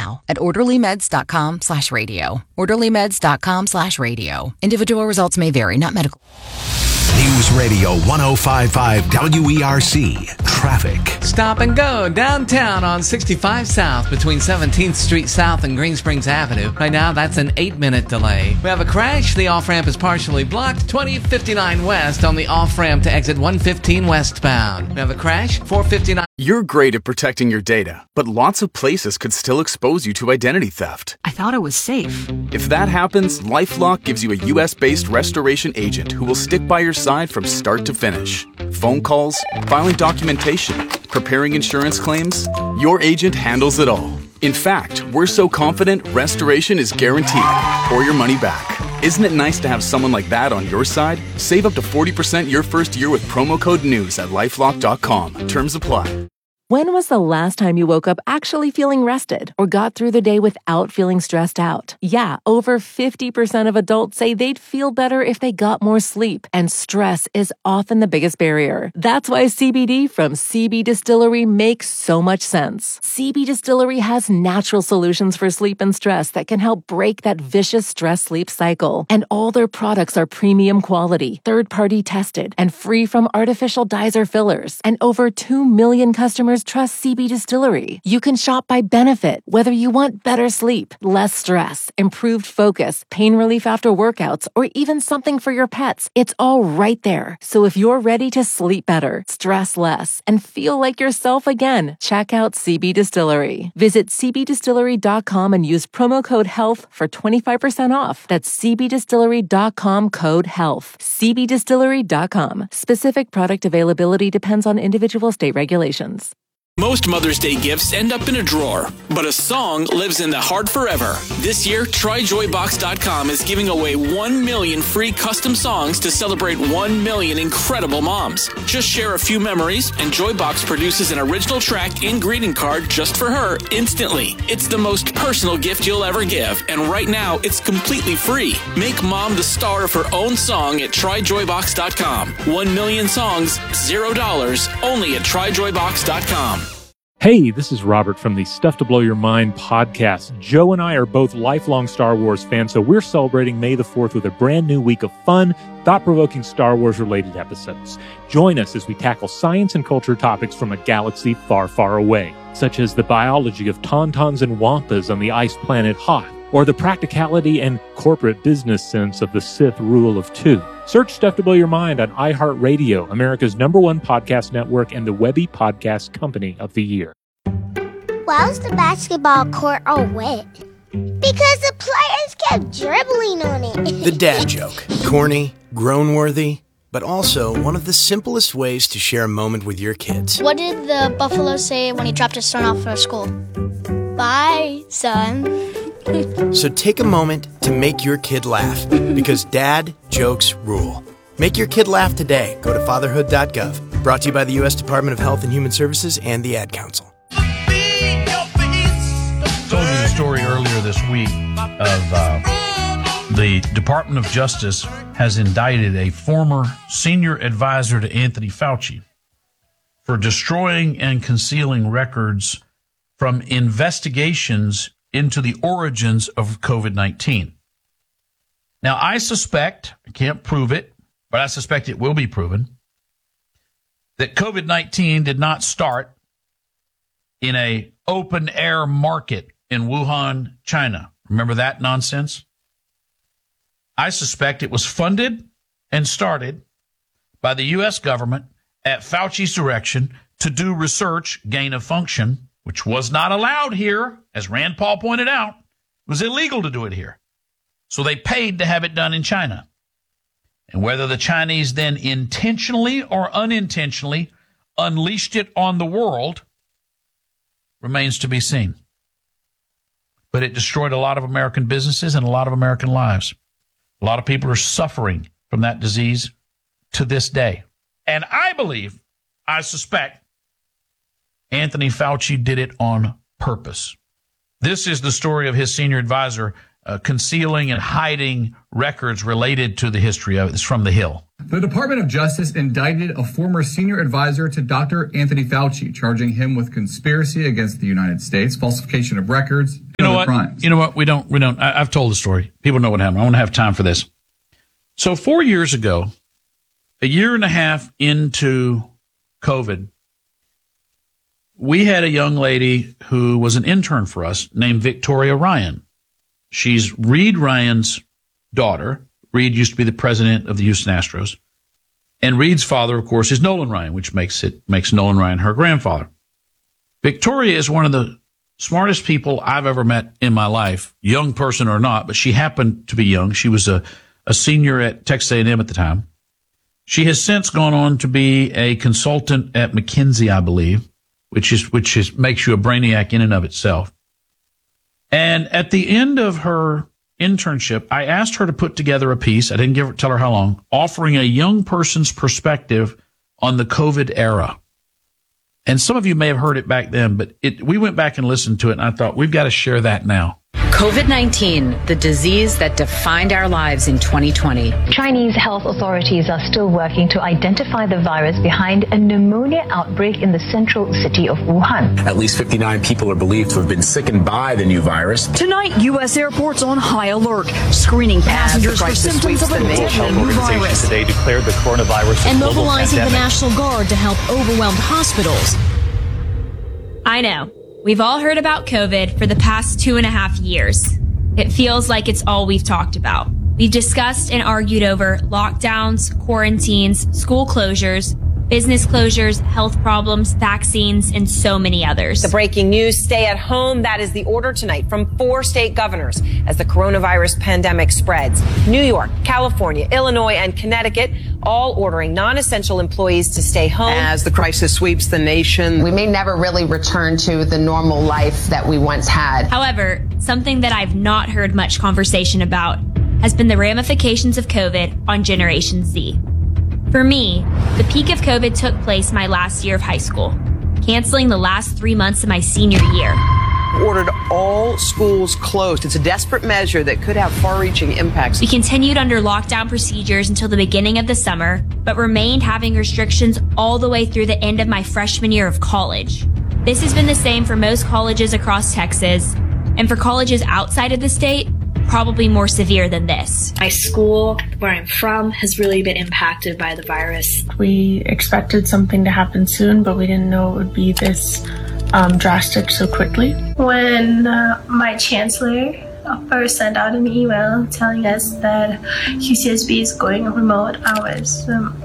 now at orderlymeds.com/radio. orderlymeds.com/radio. Individual results may vary, not medical. News Radio 105.5 WERC. Traffic. Stop and go downtown on 65 South between 17th Street South and Green Springs Avenue. Right now, that's an 8-minute delay. We have a crash. The off-ramp is partially blocked. 2059 West on the off-ramp to exit 115 westbound. We have a crash. 459. You're great at protecting your data, but lots of places could still expose you to identity theft. I thought it was safe. If that happens, LifeLock gives you a US-based restoration agent who will stick by your side from start to finish. Phone calls, filing documentation, preparing insurance claims, your agent handles it all. In fact, we're so confident restoration is guaranteed or your money back. Isn't it nice to have someone like that on your side? Save up to 40% your first year with promo code NEWS at LifeLock.com. Terms apply. When was the last time you woke up actually feeling rested or got through the day without feeling stressed out? Yeah, over 50% of adults say they'd feel better if they got more sleep, and stress is often the biggest barrier. That's why CBD from CB Distillery makes so much sense. CB Distillery has natural solutions for sleep and stress that can help break that vicious stress-sleep cycle. And all their products are premium quality, third-party tested, and free from artificial dyes or fillers. And over 2 million customers trust CB Distillery. You can shop by benefit, whether you want better sleep, less stress, improved focus, pain relief after workouts, or even something for your pets. It's all right there. So if you're ready to sleep better, stress less, and feel like yourself again, check out CB Distillery. Visit cbdistillery.com and use promo code HEALTH for 25% off. That's cbdistillery.com code HEALTH. cbdistillery.com. Specific product availability depends on individual state regulations. Most Mother's Day gifts end up in a drawer, but a song lives in the heart forever. This year, TryJoyBox.com is giving away 1 million free custom songs to celebrate 1 million incredible moms. Just share a few memories, and Joybox produces an original track and greeting card just for her instantly. It's the most personal gift you'll ever give, and right now, it's completely free. Make mom the star of her own song at TryJoyBox.com. 1 million songs, $0, only at TryJoyBox.com. Hey, this is Robert from the Stuff to Blow Your Mind podcast. Joe and I are both lifelong Star Wars fans, so we're celebrating May the 4th with a brand new week of fun, thought-provoking Star Wars-related episodes. Join us as we tackle science and culture topics from a galaxy far, far away, such as the biology of tauntauns and wampas on the ice planet Hoth, or the practicality and corporate business sense of the Sith Rule of Two. Search Stuff to Blow Your Mind on iHeartRadio, America's #1 podcast network and the Webby Podcast Company of the Year. Why was the basketball court all wet? Because the players kept dribbling on it. The dad joke. Corny, groan-worthy, but also one of the simplest ways to share a moment with your kids. What did the buffalo say when he dropped his son off at school? Bye, son. So take a moment to make your kid laugh, because dad jokes rule. Make your kid laugh today. Go to fatherhood.gov. Brought to you by the U.S. Department of Health and Human Services and the Ad Council. Told you the story earlier this week of the Department of Justice has indicted a former senior advisor to Anthony Fauci for destroying and concealing records from investigations into the origins of COVID-19. Now, I suspect, I can't prove it, but I suspect it will be proven, that COVID-19 did not start in a open-air market in Wuhan, China. Remember that nonsense? I suspect it was funded and started by the U.S. government at Fauci's direction to do research, gain of function, which was not allowed here, as Rand Paul pointed out. It was illegal to do it here. So they paid to have it done in China. And whether the Chinese then intentionally or unintentionally unleashed it on the world remains to be seen. But it destroyed a lot of American businesses and a lot of American lives. A lot of people are suffering from that disease to this day. And I believe, I suspect, Anthony Fauci did it on purpose. This is the story of his senior advisor concealing and hiding records related to the history of it. It's from The Hill. The Department of Justice indicted a former senior advisor to Dr. Anthony Fauci, charging him with conspiracy against the United States, falsification of records, and other crimes. You know what? We don't. I've told the story. People know what happened. I want to have time for this. So 4 years ago, a year and a half into COVID, we had a young lady who was an intern for us named Victoria Ryan. She's Reed Ryan's daughter. Reed used to be the president of the Houston Astros. And Reed's father, of course, is Nolan Ryan, which makes Nolan Ryan her grandfather. Victoria is one of the smartest people I've ever met in my life, young person or not, but she happened to be young. She was a senior at Texas A&M at the time. She has since gone on to be a consultant at McKinsey, I believe, which makes you a brainiac in and of itself. And at the end of her internship, I asked her to put together a piece. I didn't tell her how long, offering a young person's perspective on the COVID era. And some of you may have heard it back then, but we went back and listened to it, and I thought, we've got to share that now. COVID-19, the disease that defined our lives in 2020. Chinese health authorities are still working to identify the virus behind a pneumonia outbreak in the central city of Wuhan. At least 59 people are believed to have been sickened by the new virus. Tonight, U.S. airports on high alert, screening passengers for symptoms of a deadly new virus. Today declared the coronavirus and mobilizing the National Guard to help overwhelmed hospitals. I know. We've all heard about COVID for the past 2.5 years. It feels like it's all we've talked about. We've discussed and argued over lockdowns, quarantines, school closures, business closures, health problems, vaccines, and so many others. The breaking news, stay at home. That is the order tonight from 4 state governors as the coronavirus pandemic spreads. New York, California, Illinois, and Connecticut all ordering non-essential employees to stay home. As the crisis sweeps the nation, we may never really return to the normal life that we once had. However, something that I've not heard much conversation about has been the ramifications of COVID on Generation Z. For me, the peak of COVID took place my last year of high school, canceling the last 3 months of my senior year. Ordered all schools closed. It's a desperate measure that could have far-reaching impacts. We continued under lockdown procedures until the beginning of the summer, but remained having restrictions all the way through the end of my freshman year of college. This has been the same for most colleges across Texas, and for colleges outside of the state, probably more severe than this. My school, where I'm from, has really been impacted by the virus. We expected something to happen soon, but we didn't know it would be this drastic so quickly. When my chancellor first sent out an email telling us that UCSB is going remote, I was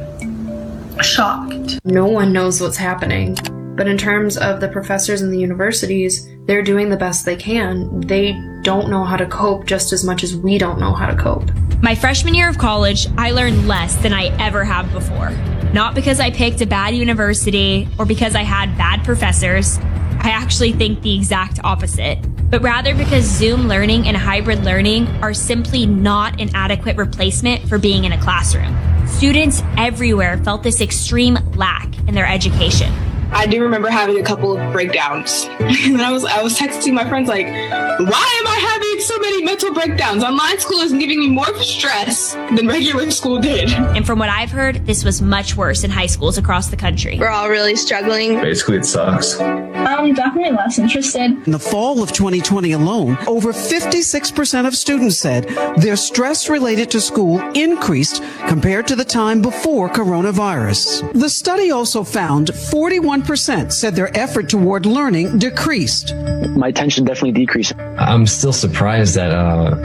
shocked. No one knows what's happening. But in terms of the professors and the universities, they're doing the best they can. They don't know how to cope just as much as we don't know how to cope. My freshman year of college, I learned less than I ever have before. Not because I picked a bad university or because I had bad professors. I actually think the exact opposite. But rather because Zoom learning and hybrid learning are simply not an adequate replacement for being in a classroom. Students everywhere felt this extreme lack in their education. I do remember having a couple of breakdowns. And I was texting my friends like, why am I having so many mental breakdowns? Online school is giving me more stress than regular school did. And from what I've heard, this was much worse in high schools across the country. We're all really struggling. Basically, it sucks. I'm definitely less interested. In the fall of 2020 alone, over 56% of students said their stress related to school increased compared to the time before coronavirus. The study also found 41% said their effort toward learning decreased. My attention definitely decreased. I'm still surprised at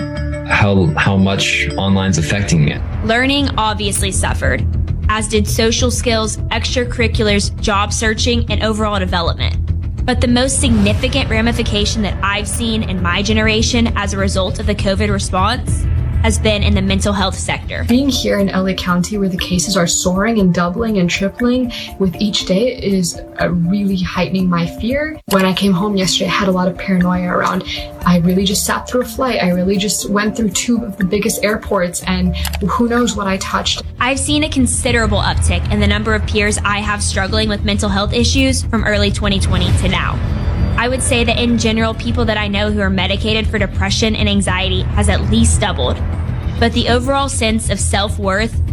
how much online's affecting me. Learning obviously suffered, as did social skills, extracurriculars, job searching, and overall development. But the most significant ramification that I've seen in my generation as a result of the COVID response has been in the mental health sector. Being here in LA County, where the cases are soaring and doubling and tripling with each day, is really heightening my fear. When I came home yesterday, I had a lot of paranoia around. I really just sat through a flight. I really just went through 2 of the biggest airports, and who knows what I touched. I've seen a considerable uptick in the number of peers I have struggling with mental health issues from early 2020 to now. I would say that in general, people that I know who are medicated for depression and anxiety has at least doubled. But the overall sense of self-worth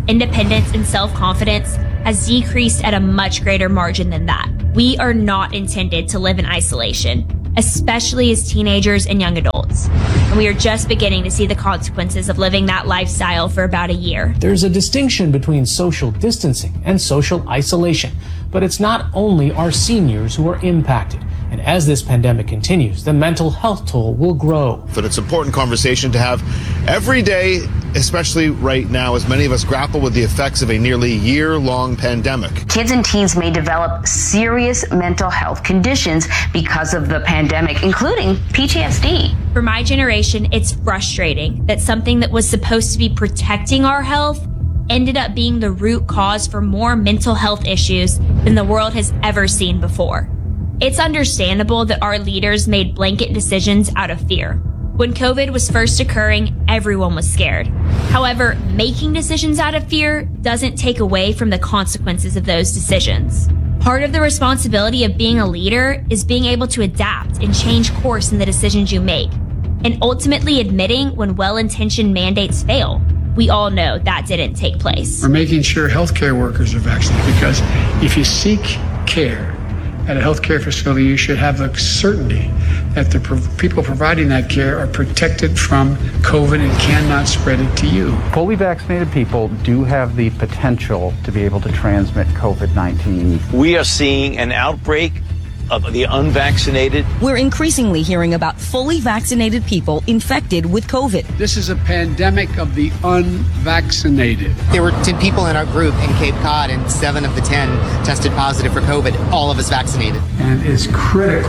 independence and self-confidence has decreased at a much greater margin than that. We are not intended to live in isolation, especially as teenagers and young adults. And we are just beginning to see the consequences of living that lifestyle for about a year. There's a distinction between social distancing and social isolation, but it's not only our seniors who are impacted. And as this pandemic continues, the mental health toll will grow. But it's an important conversation to have every day, especially right now, as many of us grapple with the effects of a nearly year-long pandemic. Kids and teens may develop serious mental health conditions because of the pandemic, including PTSD. For my generation, it's frustrating that something that was supposed to be protecting our health ended up being the root cause for more mental health issues than the world has ever seen before. It's understandable that our leaders made blanket decisions out of fear. When COVID was first occurring, everyone was scared. However, making decisions out of fear doesn't take away from the consequences of those decisions. Part of the responsibility of being a leader is being able to adapt and change course in the decisions you make, and ultimately admitting when well-intentioned mandates fail. We all know that didn't take place. We're making sure healthcare workers are vaccinated, because if you seek care at a healthcare facility, you should have the certainty that the people providing that care are protected from COVID and cannot spread it to you. Fully vaccinated people do have the potential to be able to transmit COVID-19. We are seeing an outbreak of the unvaccinated. We're increasingly hearing about fully vaccinated people infected with COVID. This is a pandemic of the unvaccinated. There were 10 people in our group in Cape Cod, and 7 of the 10 tested positive for COVID, all of us vaccinated. And it's critical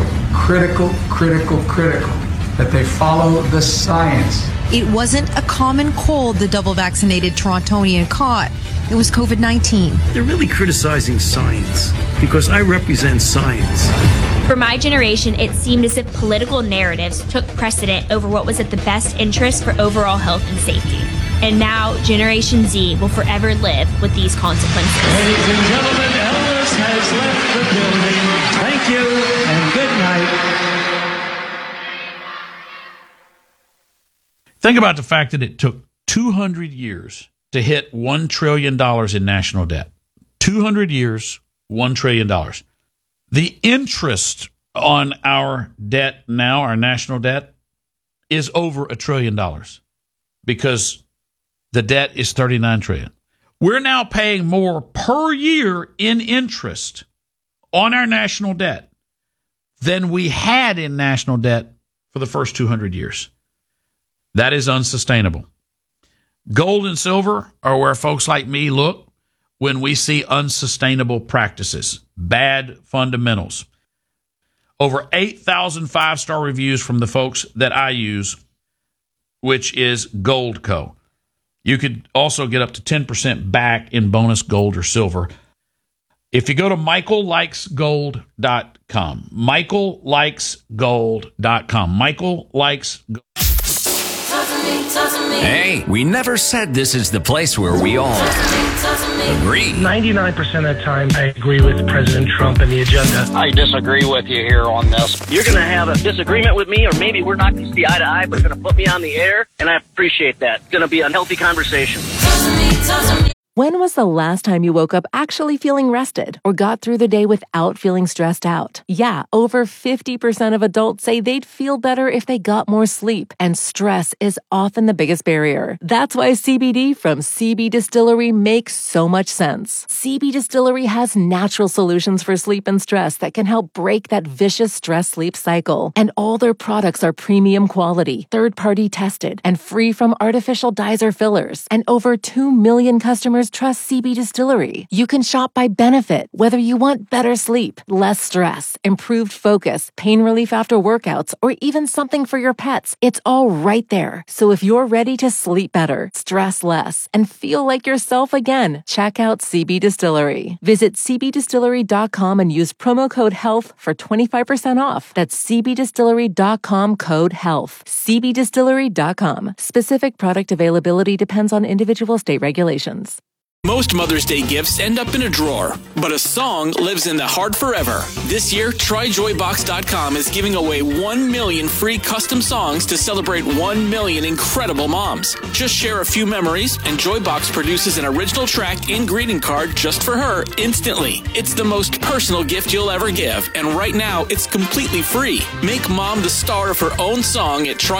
that they follow the science. It wasn't a common cold the double vaccinated Torontonian caught. It was COVID-19. They're really criticizing science because I represent science. For my generation, it seemed as if political narratives took precedent over what was at the best interest for overall health and safety. And now, Generation Z will forever live with these consequences. Ladies and gentlemen, Elvis has left the building. Thank you and good night. Think about the fact that it took 200 years to hit $1 trillion in national debt. 200 years, $1 trillion. The interest on our debt now, our national debt, is over $1 trillion because the debt is $39 trillion. We're now paying more per year in interest on our national debt than we had in national debt for the first 200 years. That is unsustainable. Gold and silver are where folks like me look when we see unsustainable practices, bad fundamentals. Over 8,000 five-star reviews from the folks that I use, which is Goldco. You could also get up to 10% back in bonus gold or silver if you go to michaellikesgold.com. michaellikesgold.com. Michael likes gold. Hey, we never said this is the place where we all agree. 99% of the time, I agree with President Trump and the agenda. I disagree with you here on this. You're going to have a disagreement with me, or maybe we're not going to see eye to eye, but you're going to put me on the air, and I appreciate that. It's going to be a healthy conversation. When was the last time you woke up actually feeling rested or got through the day without feeling stressed out? Yeah, over 50% of adults say they'd feel better if they got more sleep, and stress is often the biggest barrier. That's why CBD from CB Distillery makes so much sense. CB Distillery has natural solutions for sleep and stress that can help break that vicious stress-sleep cycle. And all their products are premium quality, third-party tested, and free from artificial dyes or fillers. And over 2 million customers trust CB Distillery. You can shop by benefit, whether you want better sleep, less stress, improved focus, pain relief after workouts, or even something for your pets. It's all right there. So if you're ready to sleep better, stress less, and feel like yourself again, check out CB Distillery. Visit cbdistillery.com and use promo code HEALTH for 25% off. That's cbdistillery.com code HEALTH. cbdistillery.com. Specific product availability depends on individual state regulations. Most Mother's Day gifts end up in a drawer, but a song lives in the heart forever. This year, TryJoyBox.com is giving away 1 million free custom songs to celebrate 1 million incredible moms. Just share a few memories, and Joybox produces an original track and greeting card just for her instantly. It's the most personal gift you'll ever give, and right now, it's completely free. Make mom the star of her own song at